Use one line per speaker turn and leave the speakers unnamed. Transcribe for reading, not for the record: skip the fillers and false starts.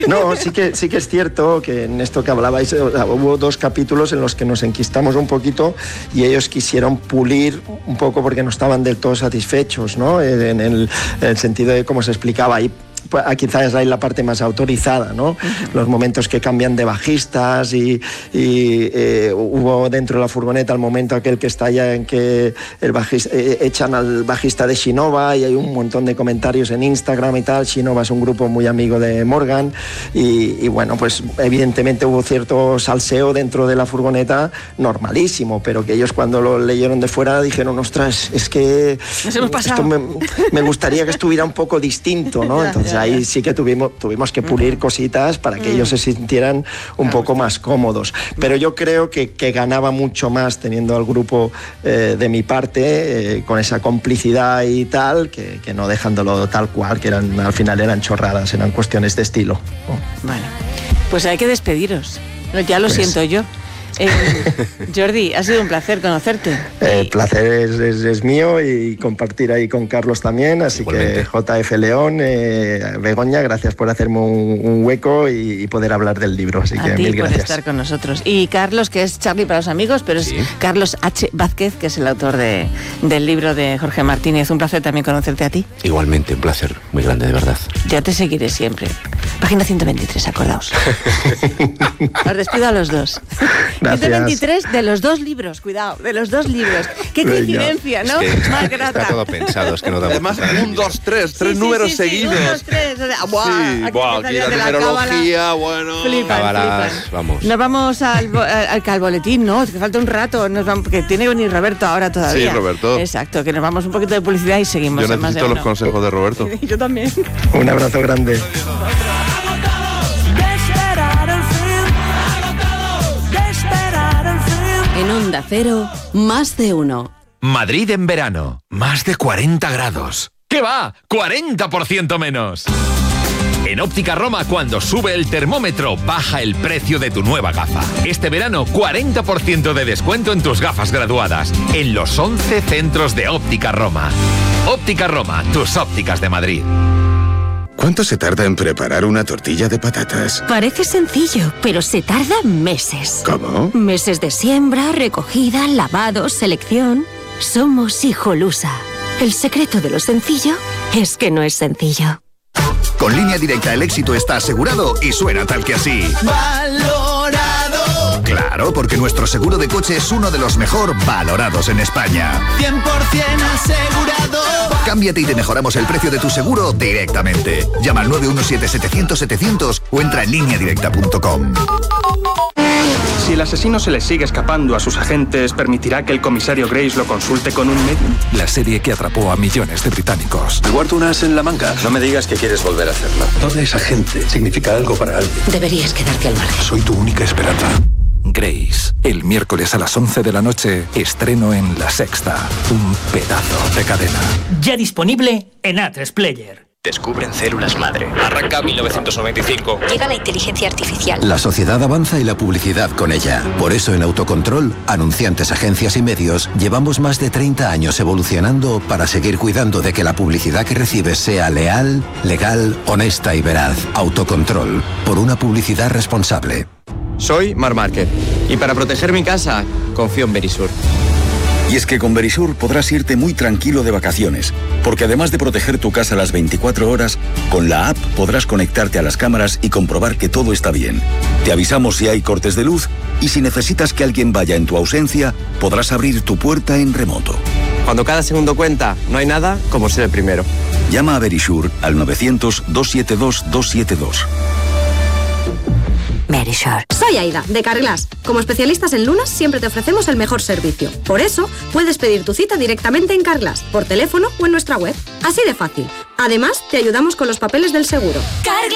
No, sí que es cierto que en esto que hablabais, hubo 2 capítulos en los que nos enquistamos un poquito y ellos quisieron pulir un poco porque no estaban del todo satisfechos, ¿no? En el sentido de cómo se explicaba ahí. Quizás hay la parte más autorizada, ¿no? Los momentos que cambian de bajistas y hubo dentro de la furgoneta el momento aquel que estalla en que el bajista, echan al bajista de Shinova y hay un montón de comentarios en Instagram y tal. Shinova es un grupo muy amigo de Morgan y bueno, pues evidentemente hubo cierto salseo dentro de la furgoneta normalísimo, pero que ellos cuando lo leyeron de fuera dijeron, ostras, es que esto me gustaría que estuviera un poco distinto, ¿no? Entonces ahí sí que tuvimos que pulir cositas para que ellos se sintieran un poco más cómodos. Pero yo creo que ganaba mucho más teniendo al grupo de mi parte, con esa complicidad y tal, que no dejándolo tal cual, que al final eran chorradas, eran cuestiones de estilo.
Bueno, pues hay que despediros. Ya lo siento yo. Jordi, ha sido un placer conocerte.
El placer es mío y compartir ahí con Carlos también, así igualmente. Que JF León, Begoña, gracias por hacerme un hueco y poder hablar del libro, así que mil gracias.
Por estar con nosotros. Y Carlos, que es Charlie para los amigos, pero es Carlos H. Vázquez, que es el autor del libro de Jorge Martínez. Un placer también conocerte a ti.
Igualmente, un placer muy grande, de verdad.
Ya te seguiré siempre. Página 123, acordaos. Os despido a los dos.
Gracias.
123 de los 2 libros, cuidado, de los 2 libros. Qué coincidencia, ¿no?
Es que
más grata.
Está todo pensado, es que no damos.
Además, 1, 2, 3, 3 números seguidos.
1, 2, 3. O sea, ¡buah!
Aquí la numerología, bueno.
Flipan.
Vamos.
Nos vamos al boletín, ¿no? Que falta un rato. Que tiene que venir Roberto ahora todavía.
Sí, Roberto.
Exacto, que nos vamos un poquito de publicidad y seguimos.
Yo necesito los consejos de Roberto.
Yo también.
Un abrazo grande.
En Onda Cero, más de uno.
Madrid en verano, más de 40 grados. ¿Qué va? ¡40% menos! En Óptica Roma, cuando sube el termómetro, baja el precio de tu nueva gafa. Este verano, 40% de descuento en tus gafas graduadas. En los 11 centros de Óptica Roma. Óptica Roma, tus ópticas de Madrid.
¿Cuánto se tarda en preparar una tortilla de patatas?
Parece sencillo, pero se tarda meses.
¿Cómo?
Meses de siembra, recogida, lavado, selección. Somos Hijolusa. El secreto de lo sencillo es que no es sencillo.
Con Línea Directa el éxito está asegurado y suena tal que así. ¡Valorado! Claro, porque nuestro seguro de coche es uno de los mejor valorados en España.
100% asegurado.
Cámbiate y te mejoramos el precio de tu seguro directamente. Llama al 917-700-700 o entra en lineadirecta.com.
Si el asesino se le sigue escapando a sus agentes, ¿permitirá que el comisario Grace lo consulte con un medium?
La serie que atrapó a millones de británicos.
Me guardo un as en la manga. No me digas que quieres volver a hacerlo.
Toda esa gente significa algo para alguien.
Deberías quedarte al margen.
Soy tu única esperanza.
Grace, el miércoles a las 11 de la noche, estreno en La Sexta. Un pedazo de cadena.
Ya disponible en A3 Player.
Descubren células madre. Arranca 1995.
Llega la inteligencia artificial.
La sociedad avanza y la publicidad con ella. Por eso en Autocontrol, anunciantes, agencias y medios, llevamos más de 30 años evolucionando para seguir cuidando de que la publicidad que recibes sea leal, legal, honesta y veraz. Autocontrol, por una publicidad responsable.
Soy Marc Márquez y para proteger mi casa confío en Verisur.
Y es que con Verisur podrás irte muy tranquilo de vacaciones, porque además de proteger tu casa las 24 horas, con la app podrás conectarte a las cámaras y comprobar que todo está bien. Te avisamos si hay cortes de luz y si necesitas que alguien vaya en tu ausencia, podrás abrir tu puerta en remoto.
Cuando cada segundo cuenta, no hay nada como ser el primero.
Llama a Verisur al 900-272-272.
Verisur.
Soy Aida, de Carglass. Como especialistas en lunas, siempre te ofrecemos el mejor servicio. Por eso, puedes pedir tu cita directamente en Carglass, por teléfono o en nuestra web. Así de fácil. Además, te ayudamos con los papeles del seguro.